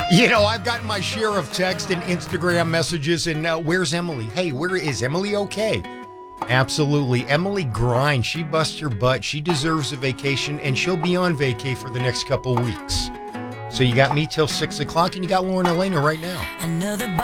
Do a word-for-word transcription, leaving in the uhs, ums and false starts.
You know, I've gotten my share of text and Instagram messages, and uh, where's Emily? Hey, where is Emily? Okay. Absolutely. Emily grind. She busts her butt. She deserves a vacation, and she'll be on vacay for the next couple weeks. So you got me till six o'clock, and you got Lauren Elena right now. Another